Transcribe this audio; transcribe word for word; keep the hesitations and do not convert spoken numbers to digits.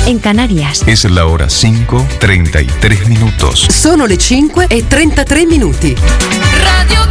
en Canarias. Es la hora cinco, treinta y tres minutos. Sono le cinque e trentatré minuti. Radio